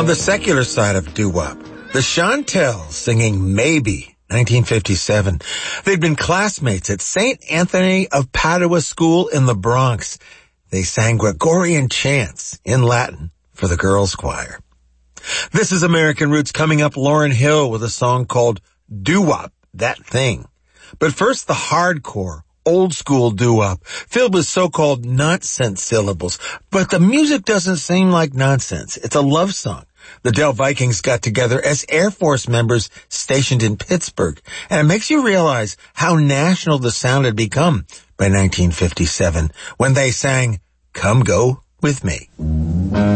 On the secular side of doo-wop, the Chantels singing Maybe, 1957. They'd been classmates at St. Anthony of Padua School in the Bronx. They sang Gregorian chants in Latin for the girls' choir. This is American Roots. Coming up, Lauryn Hill with a song called Doo-Wop, That Thing. But first, the hardcore, old-school doo-wop, filled with so-called nonsense syllables. But the music doesn't seem like nonsense. It's a love song. The Del Vikings got together as Air Force members stationed in Pittsburgh, and it makes you realize how national the sound had become by 1957 when they sang Come Go With Me.